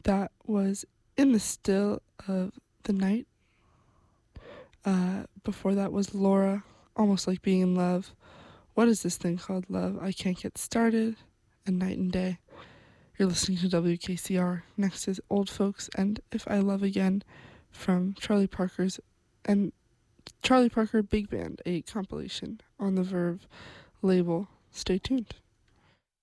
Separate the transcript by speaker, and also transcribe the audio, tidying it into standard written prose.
Speaker 1: That was In the Still of the Night. Before that was Laura, Almost Like Being in Love. What is this thing called love? I Can't Get Started. And Night and Day. You're listening to WKCR. Next is Old Folks and If I Love Again from Charlie Parker Big Band, a compilation on the Verve label. Stay tuned.